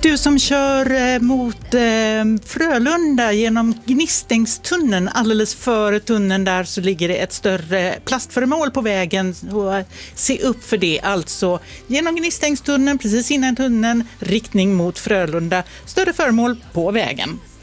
Du som kör mot Frölunda genom Gnistingstunneln, alldeles före tunneln där så ligger det ett större plastföremål på vägen. Så se upp för det, alltså genom Gnistingstunneln, precis innan tunneln, riktning mot Frölunda, större föremål på vägen.